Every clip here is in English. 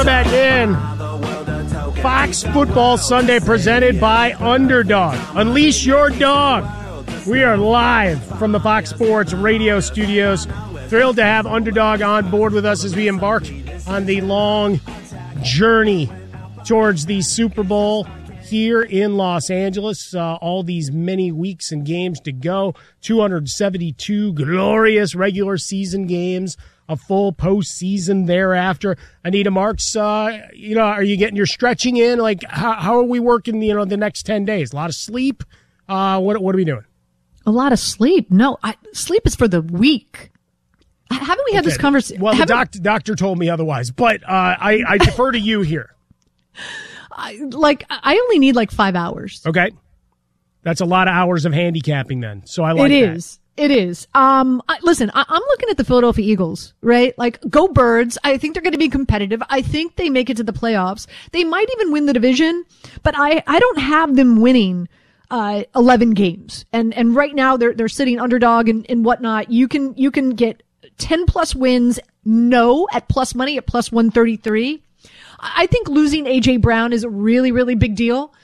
Welcome back in. Fox Football Sunday presented by Underdog. Unleash your dog. We are live from the Fox Sports radio studios. Thrilled to have Underdog on board with us as we embark on the long journey towards the Super Bowl here in Los Angeles. All these many weeks and games to go. 272 glorious regular season games. A full postseason thereafter. Anita Marks, are you getting your stretching in? Like, how are we working, the next 10 days? A lot of sleep? What are we doing? A lot of sleep? No, sleep is for the weak. Haven't we had this conversation? Well, the doctor told me otherwise, but I defer to you here. I only need 5 hours. Okay. That's a lot of hours of handicapping then. So I like that. It is. Listen, I'm looking at the Philadelphia Eagles, right? Go Birds. I think they're going to be competitive. I think they make it to the playoffs. They might even win the division, but I don't have them winning 11 games. And right now they're sitting underdog and whatnot. You can get 10 plus wins, at plus money at plus 133. I think losing AJ Brown is a really, really big deal.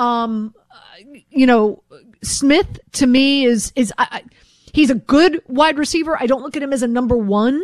Smith to me is he's a good wide receiver. I don't look at him as a number one.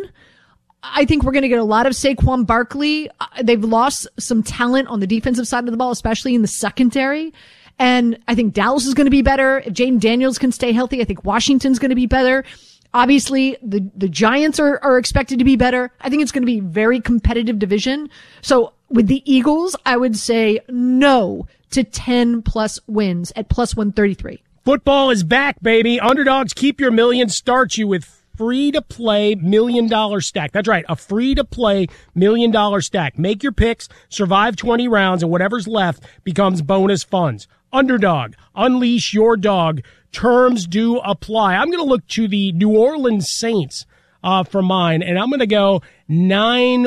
I think we're going to get a lot of Saquon Barkley. They've lost some talent on the defensive side of the ball, especially in the secondary. And I think Dallas is going to be better. If Jaden Daniels can stay healthy, I think Washington's going to be better. Obviously, the Giants are expected to be better. I think it's going to be a very competitive division. So with the Eagles, I would say no to 10 plus wins at plus 133. Football is back, baby. Underdogs Keep Your Million starts you with free-to-play $1 million stack. That's right, a free-to-play $1 million stack. Make your picks, survive 20 rounds, and whatever's left becomes bonus funds. Underdog, unleash your dog. Terms do apply. I'm going to look to the New Orleans Saints for mine, and I'm going to go 9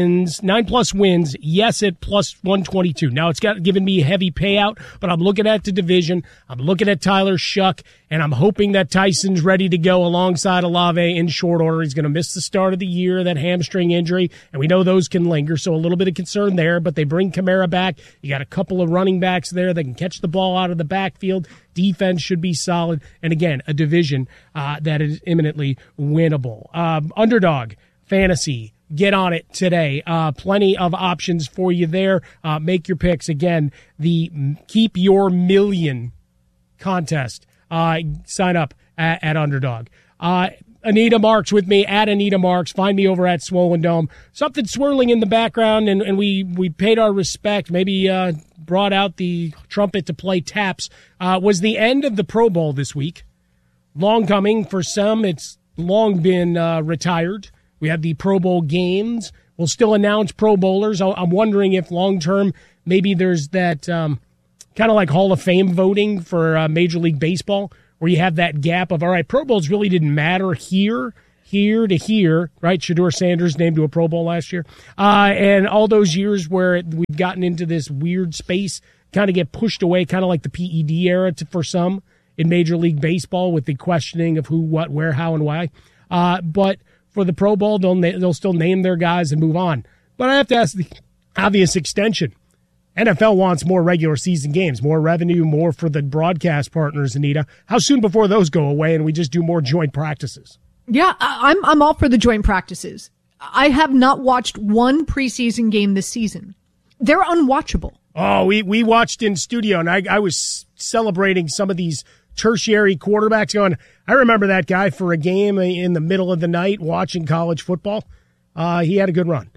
plus wins, yes, at plus 122. Now, it's given me a heavy payout, but I'm looking at the division. I'm looking at Tyler Shuck, and I'm hoping that Tyson's ready to go alongside Olave in short order. He's going to miss the start of the year, that hamstring injury, and we know those can linger, so a little bit of concern there, but they bring Kamara back. You got a couple of running backs there that can catch the ball out of the backfield. Defense should be solid, and again, a division that is imminently winnable. Underdog Fantasy, get on it today. Plenty of options for you there. Make your picks. Again, the Keep Your Million contest. Sign up at Underdog. Anita Marks with me, at Anita Marks. Find me over at Swollen Dome. Something swirling in the background, and we paid our respect, maybe brought out the trumpet to play taps, was the end of the Pro Bowl this week. Long coming. For some, it's long been retired. We have the Pro Bowl games. We'll still announce Pro Bowlers. I'm wondering if long-term maybe there's that kind of like Hall of Fame voting for Major League Baseball, where you have that gap of, all right, Pro Bowls really didn't matter here to here, right? Shedeur Sanders named to a Pro Bowl last year. And all those years where we've gotten into this weird space kind of get pushed away, kind of like the PED era for some in Major League Baseball with the questioning of who, what, where, how, and why. But for the Pro Bowl, they'll still name their guys and move on. But I have to ask the obvious extension. NFL wants more regular season games, more revenue, more for the broadcast partners, Anita. How soon before those go away and we just do more joint practices? Yeah, I'm all for the joint practices. I have not watched one preseason game this season. They're unwatchable. Oh, we watched in studio, and I was celebrating some of these tertiary quarterbacks going, I remember that guy for a game in the middle of the night watching college football. He had a good run.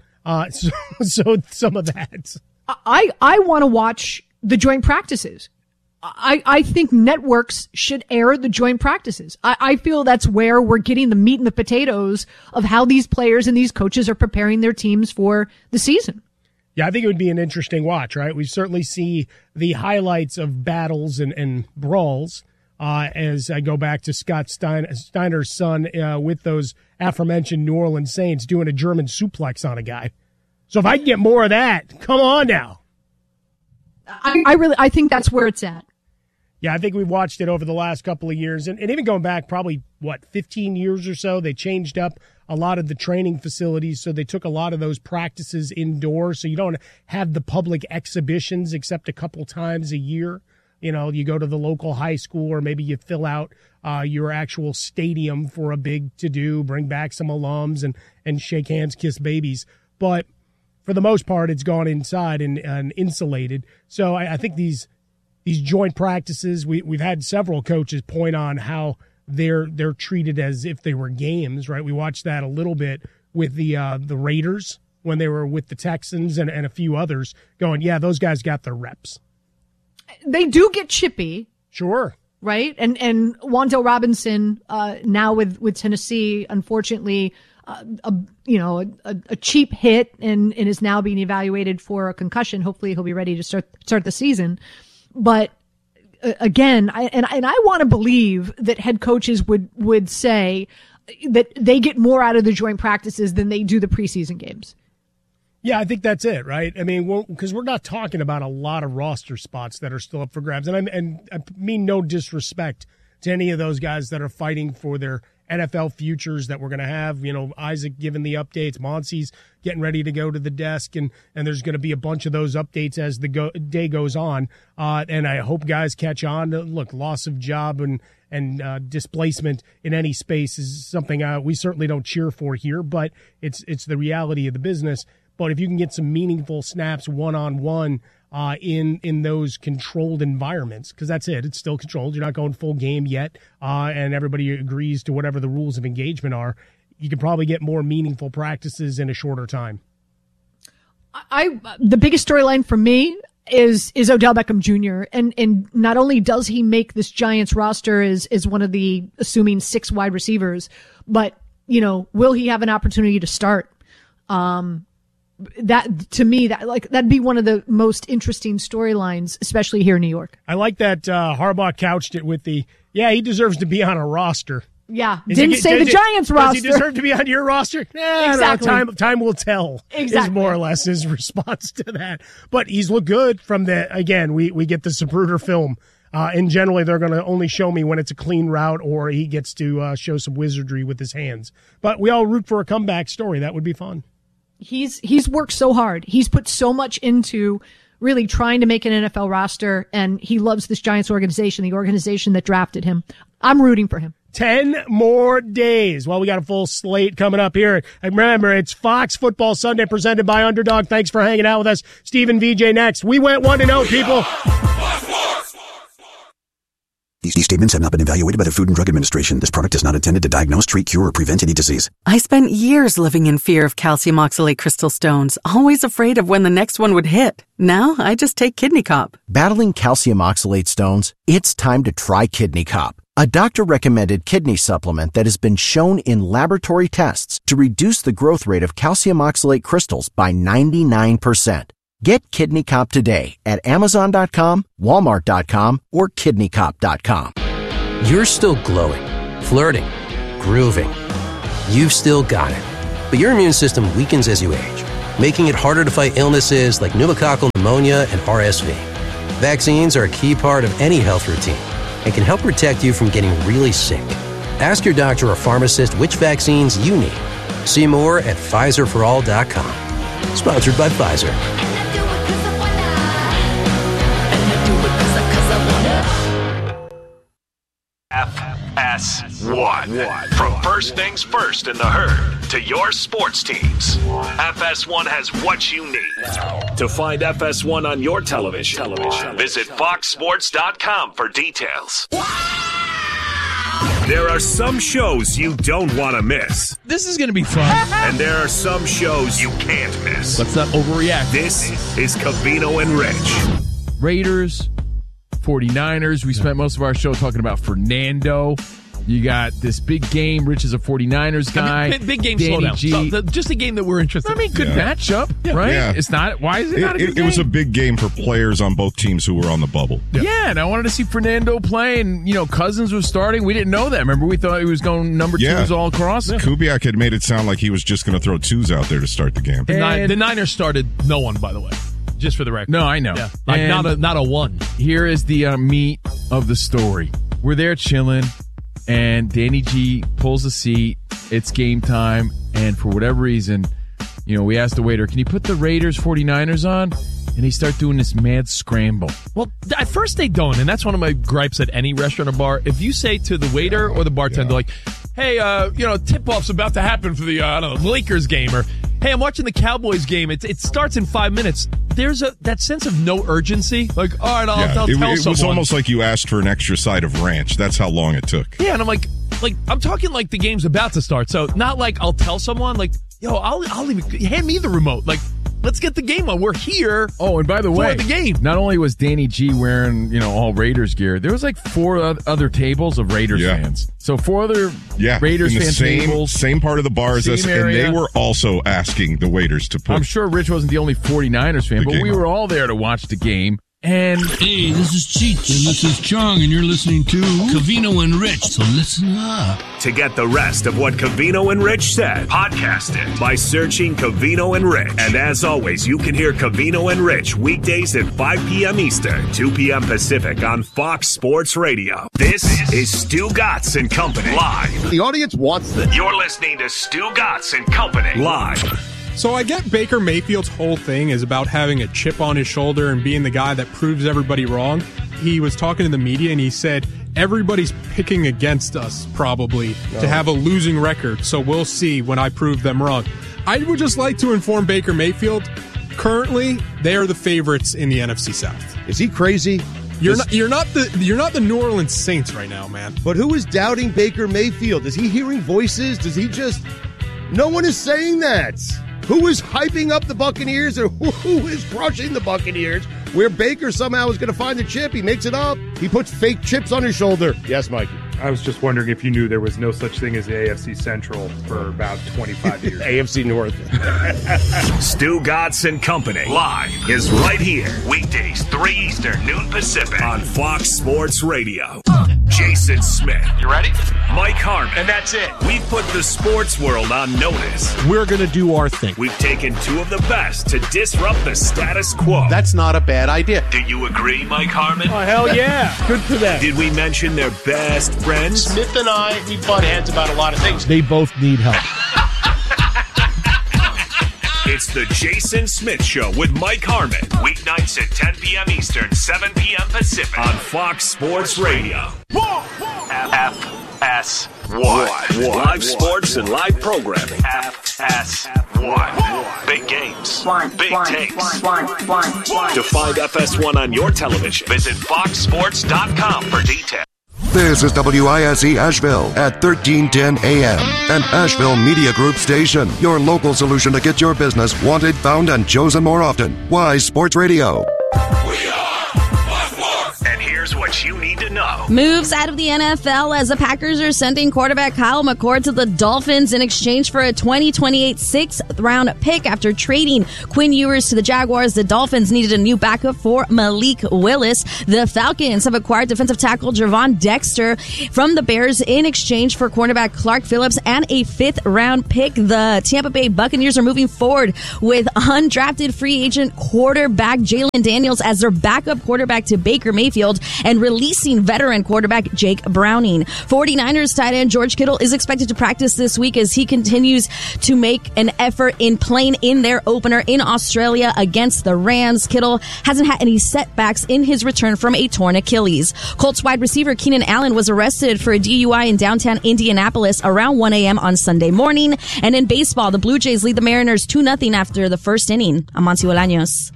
So some of that. I want to watch the joint practices. I think networks should air the joint practices. I feel that's where we're getting the meat and the potatoes of how these players and these coaches are preparing their teams for the season. Yeah, I think it would be an interesting watch, right? We certainly see the highlights of battles and brawls as I go back to Scott Steiner's son with those aforementioned New Orleans Saints doing a German suplex on a guy. So if I can get more of that, come on now. I think that's where it's at. Yeah, I think we've watched it over the last couple of years, and even going back probably, 15 years or so, they changed up a lot of the training facilities, so they took a lot of those practices indoors, so you don't have the public exhibitions except a couple times a year. You know, you go to the local high school, or maybe you fill out your actual stadium for a big to-do, bring back some alums and shake hands, kiss babies. But for the most part, it's gone inside and insulated. So I think these joint practices, we've had several coaches point on how they're treated as if they were games, right? We watched that a little bit with the Raiders when they were with the Texans and a few others going, yeah, those guys got their reps. They do get chippy. Sure. Right? And Wan'Dale Robinson, now with Tennessee, unfortunately, a cheap hit and is now being evaluated for a concussion. Hopefully he'll be ready to start the season. But again, I want to believe that head coaches would say that they get more out of the joint practices than they do the preseason games. Yeah, I think that's it, right? I mean, because we're not talking about a lot of roster spots that are still up for grabs. And I mean no disrespect to any of those guys that are fighting for their NFL futures that we're going to have. You know, Isaac giving the updates, Monsi's getting ready to go to the desk, and there's going to be a bunch of those updates as the day goes on. And I hope guys catch on. Look, loss of job and displacement in any space is something we certainly don't cheer for here, but it's the reality of the business. But if you can get some meaningful snaps one-on-one in those controlled environments, because that's it. It's still controlled. You're not going full game yet, and everybody agrees to whatever the rules of engagement are. You can probably get more meaningful practices in a shorter time. The biggest storyline for me is Odell Beckham Jr. And not only does he make this Giants roster as one of the assuming 6 wide receivers, but, you know, will he have an opportunity to start? That to me, that'd be one of the most interesting storylines, especially here in New York. I like that Harbaugh couched it with he deserves to be on a roster. Yeah, didn't say the Giants roster. Does he deserve to be on your roster? Exactly. No, time will tell. Exactly. Is more or less his response to that. But he's looked good from we get the Zapruder film. And generally, they're going to only show me when it's a clean route or he gets to show some wizardry with his hands. But we all root for a comeback story. That would be fun. He's worked so hard. He's put so much into really trying to make an NFL roster, and he loves this Giants organization, the organization that drafted him. I'm rooting for him. 10 more days. Well, we got a full slate coming up here. And remember, it's Fox Football Sunday presented by Underdog. Thanks for hanging out with us. Stephen VJ next. We went 1-0, people. These statements have not been evaluated by the Food and Drug Administration. This product is not intended to diagnose, treat, cure, or prevent any disease. I spent years living in fear of calcium oxalate crystal stones, always afraid of when the next one would hit. Now, I just take Kidney Cop. Battling calcium oxalate stones? It's time to try Kidney Cop, a doctor-recommended kidney supplement that has been shown in laboratory tests to reduce the growth rate of calcium oxalate crystals by 99%. Get Kidney Cop today at Amazon.com, Walmart.com, or KidneyCop.com. You're still glowing, flirting, grooving. You've still got it. But your immune system weakens as you age, making it harder to fight illnesses like pneumococcal pneumonia and RSV. Vaccines are a key part of any health routine and can help protect you from getting really sick. Ask your doctor or pharmacist which vaccines you need. See more at PfizerForAll.com. Sponsored by Pfizer. FS1. From First Things First in the Herd to your sports teams, FS1 has what you need. To find FS1 on your television, visit FoxSports.com for details. There are some shows you don't want to miss. This is going to be fun. And there are some shows you can't miss. Let's not overreact. This is Covino and Rich. Raiders, 49ers. We spent most of our show talking about Fernando. You got this big game. Rich is a 49ers guy. I mean, big game, Danny slow down. So, just a game that we're interested in. I mean, good matchup, right? Yeah. It's not. Why is it not a good game? It was a big game for players on both teams who were on the bubble. Yeah, and I wanted to see Fernando play, and, Cousins was starting. We didn't know that. Remember, we thought he was going number twos all across. Yeah. Kubiak had made it sound like he was just going to throw twos out there to start the game. The Niners started no one, by the way. Just for the record. No, I know. Yeah. Like not a one. Here is the meat of the story. We're there chilling, and Danny G pulls a seat it's game time, and for whatever reason, we asked the waiter, can you put the Raiders 49ers on? And they start doing this mad scramble. Well, at first they don't, and that's one of my gripes at any restaurant or bar. If you say to the waiter or the bartender, like, hey, tip-off's about to happen for the, Lakers game, or, hey, I'm watching the Cowboys game. It starts in 5 minutes. There's that sense of no urgency. Like, all right, I'll tell someone. It was almost like you asked for an extra side of ranch. That's how long it took. Yeah, and I'm like, I'm talking like the game's about to start. So not like I'll tell someone, like, yo, I'll even hand me the remote. Like, let's get the game on. We're here. Oh, and by the way, for the game. Not only was Danny G wearing, all Raiders gear, there was like 4 other tables of Raiders fans. So 4 other Raiders fan tables. Same part of the bar as us, and they were also asking the waiters to put. I'm sure Rich wasn't the only 49ers fan, but we were all there to watch the game. And hey, this is Cheech, and this is Chong, and you're listening to Covino and Rich, so listen up. To get the rest of what Covino and Rich said, podcast it by searching Covino and Rich. And as always, you can hear Covino and Rich weekdays at 5 p.m. Eastern, 2 p.m. Pacific on Fox Sports Radio. This is Stu Gatz and Company live. The audience wants this. You're listening to Stu Gatz and Company live. So I get Baker Mayfield's whole thing is about having a chip on his shoulder and being the guy that proves everybody wrong. He was talking to the media and he said, everybody's picking against us probably to have a losing record. So we'll see when I prove them wrong. I would just like to inform Baker Mayfield, currently they are the favorites in the NFC South. Is he crazy? You're not the New Orleans Saints right now, man. But who is doubting Baker Mayfield? Is he hearing voices? Does he just... No one is saying that. Who is hyping up the Buccaneers or who is crushing the Buccaneers? Where Baker somehow is going to find the chip. He makes it up. He puts fake chips on his shoulder. Yes, Mikey. I was just wondering if you knew there was no such thing as the AFC Central for about 25 years. AFC North. Stu Gatz and Company live is right here. Weekdays, 3 Eastern, noon Pacific on Fox Sports Radio. Jason Smith. You ready? Mike Harmon. And that's it. We've put the sports world on notice. We're going to do our thing. We've taken 2 of the best to disrupt the status quo. That's not a bad idea. Do you agree, Mike Harmon? Oh, hell yeah. Good for them. Did we mention their best friends? Smith and I, we butt heads about a lot of things. They both need help. It's the Jason Smith Show with Mike Harmon. Weeknights at 10 p.m. Eastern, 7 p.m. Pacific on Fox Sports Radio. FS1. Live sports and live programming. FS1. Big games. Big takes. To find FS1 on your television, visit foxsports.com for details. This is WISE Asheville at 1310 AM, an Asheville Media Group station. Your local solution to get your business wanted, found, and chosen more often. Wise Sports Radio. And here's what you need to know. Moves out of the NFL as the Packers are sending quarterback Kyle McCord to the Dolphins in exchange for a 2028 6th-round pick. After trading Quinn Ewers to the Jaguars, the Dolphins needed a new backup for Malik Willis. The Falcons have acquired defensive tackle Javon Dexter from the Bears in exchange for cornerback Clark Phillips and a 5th-round pick. The Tampa Bay Buccaneers are moving forward with undrafted free agent quarterback Jalen Daniels as their backup quarterback to Baker Mayfield and releasing veteran quarterback Jake Browning. 49ers tight end George Kittle is expected to practice this week as he continues to make an effort in playing in their opener in Australia against the Rams. Kittle hasn't had any setbacks in his return from a torn Achilles. Colts wide receiver Keenan Allen was arrested for a DUI in downtown Indianapolis around 1 a.m. on Sunday morning. And in baseball, the Blue Jays lead the Mariners 2-0 after the first inning. I'm Monty Bolaños.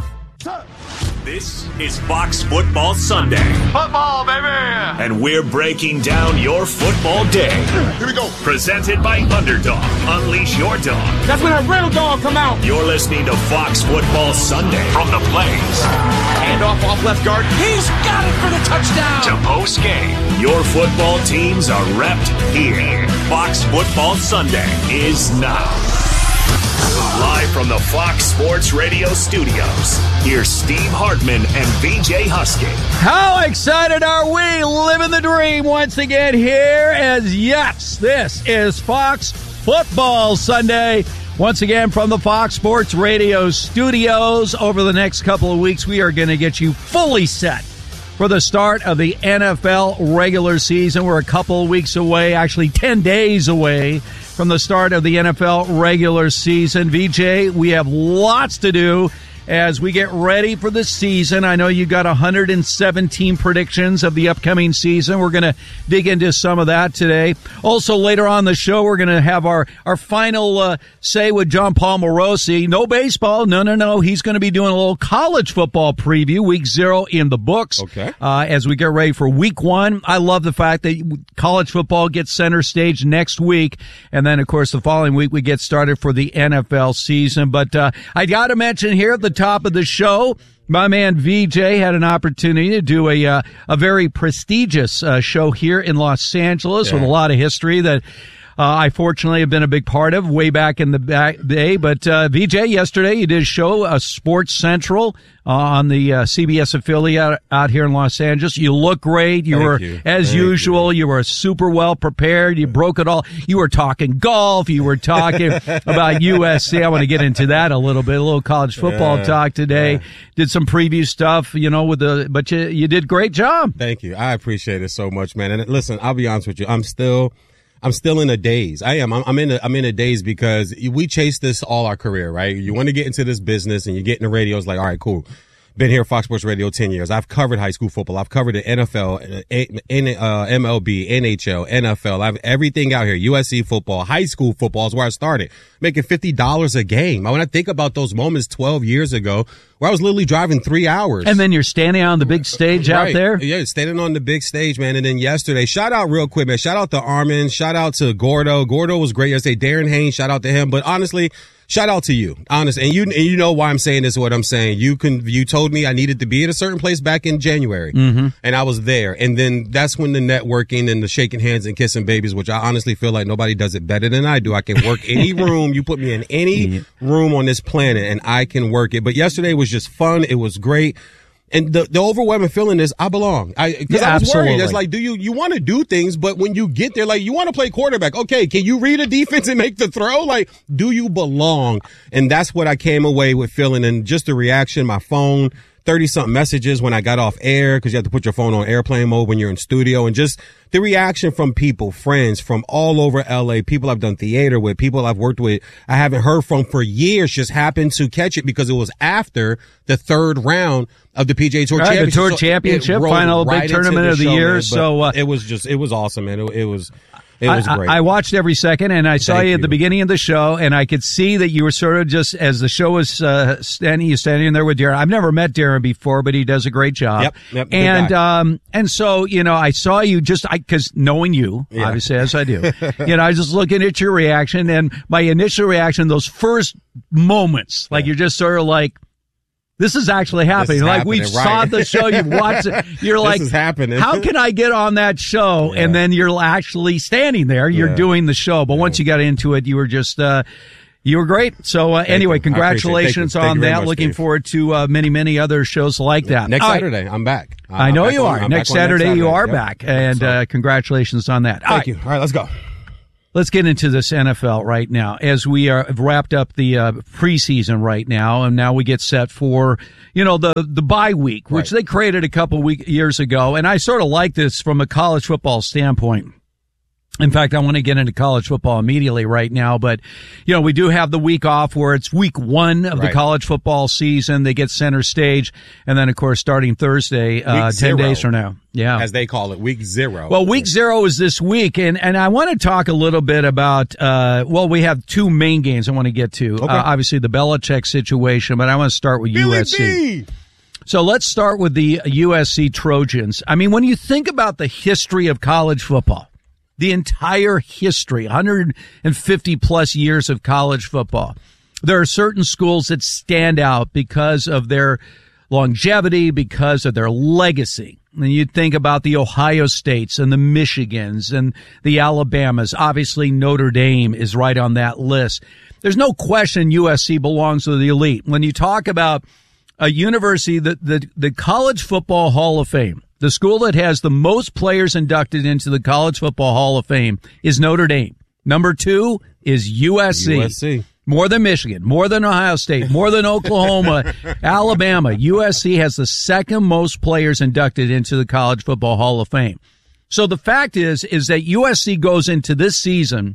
This is Fox Football Sunday. Football, baby! And we're breaking down your football day. Here we go. Presented by Underdog. Unleash your dog. That's when a real dog come out. You're listening to Fox Football Sunday from the Plains. Handoff off left guard. He's got it for the touchdown. To post game. Your football teams are repped here. Fox Football Sunday is now. Live from the Fox Sports Radio studios, here's Steve Hartman and VJ Husky. How excited are we? Living the dream once again here as, yes, this is Fox Football Sunday. Once again from the Fox Sports Radio studios. Over the next couple of weeks, we are going to get you fully set for the start of the NFL regular season. We're a couple of weeks away, actually 10 days away from the start of the NFL regular season. VJ, we have lots to do as we get ready for the season. I know you got 117 predictions of the upcoming season. We're going to dig into some of that today. Also, later on the show, we're going to have our final say with John Paul Morosi. No baseball. No. He's going to be doing a little college football preview. Week 0 in the books. Okay. As we get ready for week 1. I love the fact that college football gets center stage next week. And then, of course, the following week, we get started for the NFL season. But I got to mention here at the top of the show, my man VJ had an opportunity to do a very prestigious show here in Los Angeles with a lot of history that I fortunately have been a big part of way back in the day. But VJ, yesterday you did a show, Sports Central, on the CBS affiliate out here in Los Angeles. You look great. You were, as usual, you were super well prepared. You broke it all. You were talking golf. You were talking about USC. I want to get into that a little bit, a little college football talk today. Did some preview stuff, but you did a great job. Thank you. I appreciate it so much, man. And listen, I'll be honest with you. I'm still in a daze. I am. I'm in a daze because we chase this all our career, right? You want to get into this business and you get in the radio. It's like, all right, cool. Been here at Fox Sports Radio 10 years. I've covered high school football. I've covered the NFL, MLB, NHL, NFL. I have everything out here. USC football, high school football is where I started. Making $50 a game. When I think about those moments 12 years ago where I was literally driving 3 hours. And then you're standing on the big stage out there? Yeah, standing on the big stage, man. And then yesterday, shout out real quick, man. Shout out to Armin. Shout out to Gordo. Gordo was great yesterday. Darren Haynes, shout out to him. But honestly, shout out to you, honest, and you know why I'm saying this. What I'm saying, you told me I needed to be at a certain place back in January, and I was there. And then that's when the networking and the shaking hands and kissing babies, which I honestly feel like nobody does it better than I do. I can work any room. You put me in any room on this planet, and I can work it. But yesterday was just fun. It was great. And the overwhelming feeling is I belong. Because I was worried. It's like, you want to do things, but when you get there, like, you want to play quarterback. Okay, can you read a defense and make the throw? Like, do you belong? And that's what I came away with feeling. And just the reaction, my phone, 30-something messages when I got off air, because you have to put your phone on airplane mode when you're in studio, and just the reaction from people, friends from all over LA, people I've done theater with, people I've worked with, I haven't heard from for years, just happened to catch it because it was after the third round of the PGA Tour Championship. The Tour Championship, final big tournament of the year. Man, so it was awesome, man. It was great. I watched every second, and I saw you at the beginning of the show, and I could see that you were sort of just, as the show was standing there with Darren. I've never met Darren before, but he does a great job. Yep. And so, I saw you because knowing you, obviously, as I do, I was just looking at your reaction, and my initial reaction, those first moments, like you're just sort of like, this is actually happening. Like, we saw the show, you watched it. You're like, this is happening. How can I get on that show? And then you're actually standing there. You're doing the show. But once you got into it, you were just, you were great. So anyway, congratulations on that. Looking forward to many, many other shows like that. Next Saturday, I'm back. I know you are. Next Saturday, you are back. And congratulations on that. Thank you. All right, let's go. Let's get into this NFL right now, as we have wrapped up the preseason right now, and now we get set for, the bye week, which they created a couple years ago. And I sort of like this from a college football standpoint. In fact, I want to get into college football immediately right now, but, we do have the week off where it's week 1 of the college football season. They get center stage. And then, of course, starting Thursday, 10 days from now. Yeah. As they call it, week 0. Well, week 0 is this week. And I want to talk a little bit about, we have 2 main games I want to get to. Okay. Obviously the Belichick situation, but I want to start with USC. So let's start with the USC Trojans. I mean, when you think about the history of college football, the entire history, 150 plus years of college football, there are certain schools that stand out because of their longevity, because of their legacy. And you think about the Ohio States and the Michigans and the Alabamas. Obviously, Notre Dame is right on that list. There's no question USC belongs to the elite. When you talk about a university, the College Football Hall of Fame, the school that has the most players inducted into the College Football Hall of Fame is Notre Dame. Number 2 is USC. more than Michigan, more than Ohio State, more than Oklahoma, Alabama. USC has the second most players inducted into the College Football Hall of Fame. So the fact is that USC goes into this season,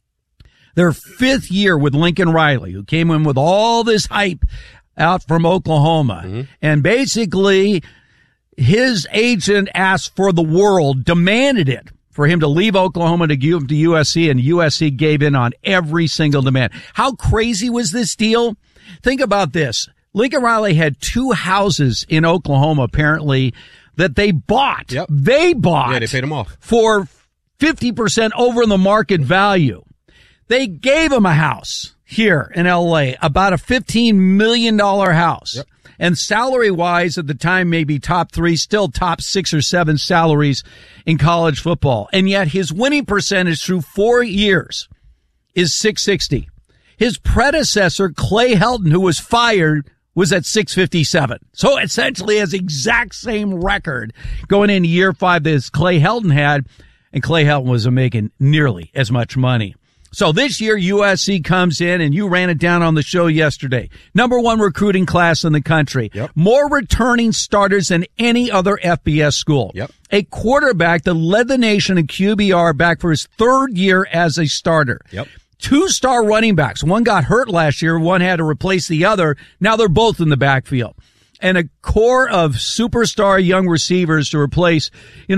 their 5th year with Lincoln Riley, who came in with all this hype out from Oklahoma. Mm-hmm. And basically, his agent asked for the world, demanded it for him to leave Oklahoma to give to USC, and USC gave in on every single demand. How crazy was this deal? Think about this. Lincoln Riley had 2 houses in Oklahoma, apparently, that they bought. Yep. They bought. Yeah, they paid him off. For 50% over the market value. They gave him a house here in L.A., about a $15 million house. Yep. And salary-wise, at the time, maybe top 3, still top 6 or 7 salaries in college football. And yet his winning percentage through 4 years is .660. His predecessor, Clay Helton, who was fired, was at .657. So essentially has the exact same record going into year 5 as Clay Helton had, and Clay Helton wasn't making nearly as much money. So this year, USC comes in, and you ran it down on the show yesterday. Number 1 recruiting class in the country. Yep. More returning starters than any other FBS school. Yep. A quarterback that led the nation in QBR back for his 3rd year as a starter. Yep. 2-star running backs. One got hurt last year. One had to replace the other. Now they're both in the backfield. And a core of superstar young receivers to replace,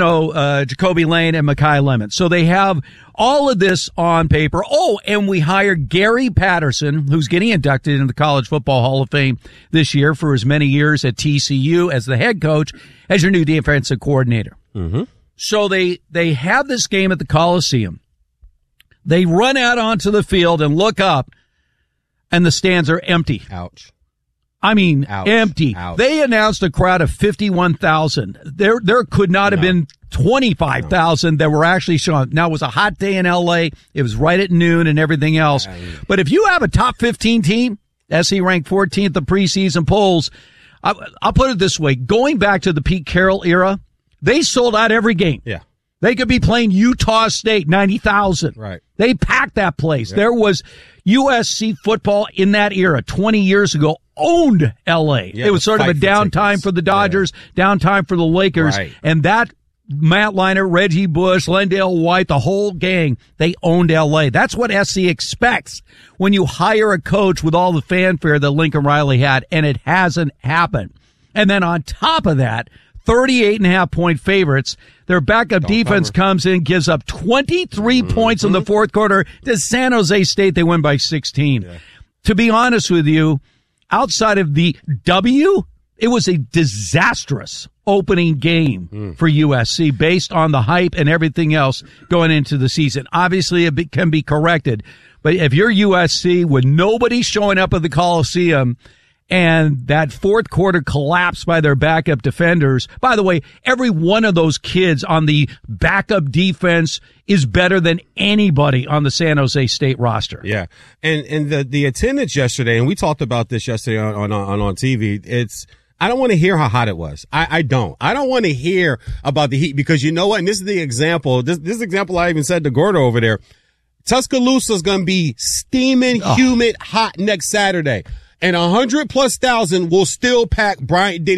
Jacoby Lane and Mekhi Lemons. So they have all of this on paper. Oh, and we hired Gary Patterson, who's getting inducted into the College Football Hall of Fame this year for as many years at TCU as the head coach, as your new defensive coordinator. Mm-hmm. So they have this game at the Coliseum. They run out onto the field and look up, and the stands are empty. Ouch. I mean, Ouch. empty. Ouch. They announced a crowd of 51,000. There could not have been 25,000 that were actually shown. Now, it was a hot day in L.A. It was right at noon and everything else. But if you have a top 15 team, SC ranked 14th the preseason polls, I'll put it this way. Going back to the Pete Carroll era, they sold out every game. Yeah. They could be playing Utah State, 90,000. Right. They packed that place. Yeah. There was USC football in that era, 20 years ago, owned L.A. Yeah, it was sort of a downtime for the Dodgers, downtime for the Lakers. Right. And that Matt Leinart, Reggie Bush, Lendale White, the whole gang, they owned L.A. That's what SC expects when you hire a coach with all the fanfare that Lincoln Riley had, and it hasn't happened. And then on top of that, 38.5-point favorites. Their backup defense comes in, gives up 23 points in the 4th quarter to San Jose State. They win by 16. Yeah. To be honest with you, outside of the W, it was a disastrous opening game for USC based on the hype and everything else going into the season. Obviously, it can be corrected. But if you're USC with nobody showing up at the Coliseum, and that 4th quarter collapse by their backup defenders. By the way, every one of those kids on the backup defense is better than anybody on the San Jose State roster. Yeah. And the attendance yesterday, and we talked about this yesterday on TV, I don't want to hear how hot it was. I don't want to hear about the heat, because you know what? And this is the example. This example I even said to Gordo over there. Tuscaloosa's going to be steaming, humid, hot next Saturday. And 100,000+ will still pack Bryant-Denny